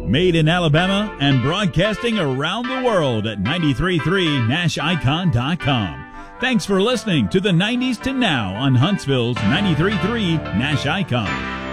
Made in Alabama and broadcasting around the world at 933nashicon.com. Thanks for listening to the 90s to Now on Huntsville's 93.3 Nash Icon.